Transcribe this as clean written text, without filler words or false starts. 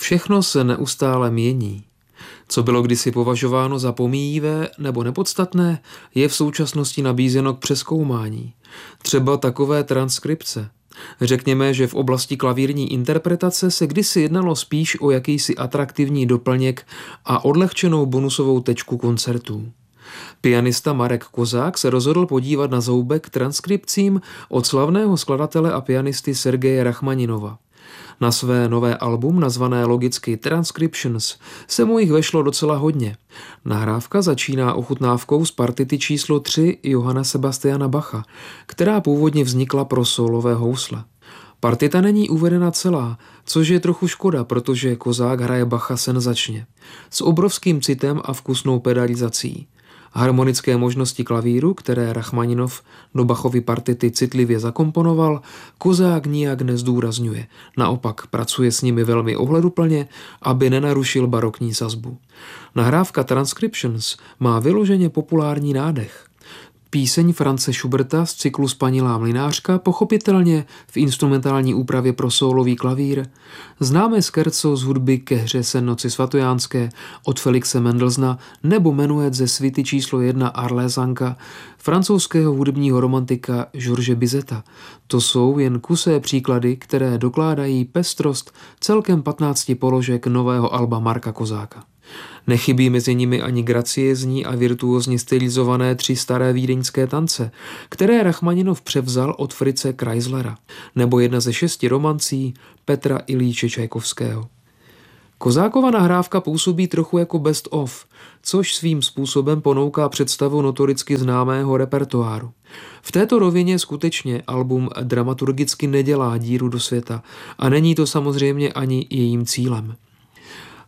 Všechno se neustále mění. Co bylo kdysi považováno za pomíjivé nebo nepodstatné, je v současnosti nabízeno k přezkoumání. Třeba takové transkripce. Řekněme, že v oblasti klavírní interpretace se kdysi jednalo spíš o jakýsi atraktivní doplněk a odlehčenou bonusovou tečku koncertů. Pianista Marek Kozák se rozhodl podívat na zoubek transkripcím od slavného skladatele a pianisty Sergeje Rachmaninova. Na své nové album, nazvané logicky Transcriptions, se mu jich vešlo docela hodně. Nahrávka začíná ochutnávkou z partity číslo 3 Johanna Sebastiana Bacha, která původně vznikla pro sólové housle. Partita není uvedena celá, což je trochu škoda, protože Kozák hraje Bacha senzačně. S obrovským citem a vkusnou pedalizací. Harmonické možnosti klavíru, které Rachmaninov do Bachovy partity citlivě zakomponoval, Kozák nijak nezdůrazňuje. Naopak pracuje s nimi velmi ohleduplně, aby nenarušil barokní sazbu. Nahrávka Transcriptions má vyloženě populární nádech. Píseň Franze Schuberta z cyklu Spanilá mlynářka, pochopitelně v instrumentální úpravě pro sólový klavír, známé scherzo z hudby ke hře Sen noci svatojánské od Felixe Mendelssohna nebo menuet ze svity číslo 1 Arlésanka francouzského hudebního romantika George Bizeta. To jsou jen kusé příklady, které dokládají pestrost celkem 15 položek nového alba Marka Kozáka. Nechybí mezi nimi ani graciézní a virtuózně stylizované 3 staré vídeňské tance, které Rachmaninov převzal od Fritze Kreislera, nebo jedna ze 6 romancí Petra Iljiče Čajkovského. Kozákova nahrávka působí trochu jako best of, což svým způsobem ponouká představu notoricky známého repertoáru. V této rovině skutečně album dramaturgicky nedělá díru do světa a není to samozřejmě ani jejím cílem.